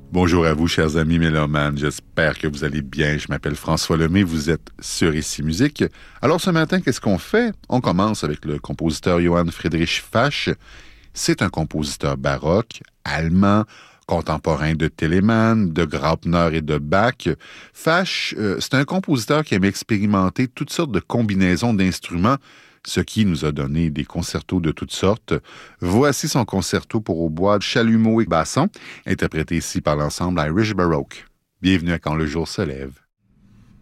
Bonjour à vous, chers amis mélomanes. J'espère que vous allez bien. Je m'appelle François Lemay. Vous êtes sur Ici Musique. Alors, ce matin, qu'est-ce qu'on fait? On commence avec le compositeur Johann Friedrich Fasch. C'est un compositeur baroque, allemand, contemporain de Telemann, de Graupner et de Bach. Fasch, c'est un compositeur qui aime expérimenter toutes sortes de combinaisons d'instruments, ce qui nous a donné des concertos de toutes sortes. Voici son concerto pour hautbois, chalumeau et basson, interprété ici par l'ensemble Irish Baroque. Bienvenue à Quand le jour se lève.